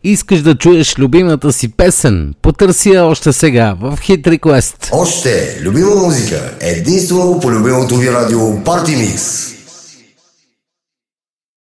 Искаш да чуеш любимата си песен? Потърси я още сега в Hit Request. Още любима музика единствено по любимото ви радио Party Mix.